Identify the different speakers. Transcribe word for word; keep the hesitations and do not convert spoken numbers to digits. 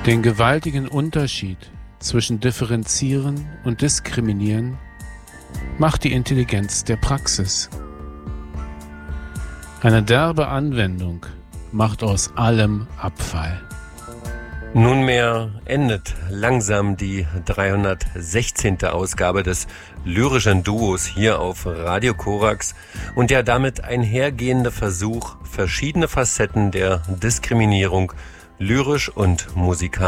Speaker 1: Den gewaltigen Unterschied zwischen Differenzieren und Diskriminieren macht die Intelligenz der Praxis. Eine derbe Anwendung macht aus allem Abfall.
Speaker 2: Nunmehr endet langsam die dreihundertsechzehnte Ausgabe des lyrischen Duos hier auf Radio Korax und der damit einhergehende Versuch, verschiedene Facetten der Diskriminierung lyrisch und musikalisch